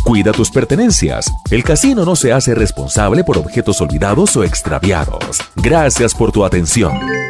Cuida tus pertenencias. El casino no se hace responsable por objetos olvidados o extraviados. Gracias por tu atención.